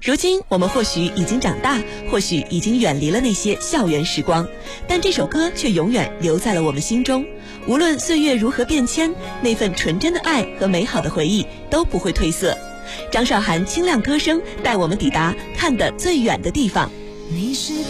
如今我们或许已经长大，或许已经远离了那些校园时光，但这首歌却永远留在了我们心中。无论岁月如何变迁，那份纯真的爱和美好的回忆都不会褪色。张韶涵清亮歌声带我们抵达看得最远的地方。 你是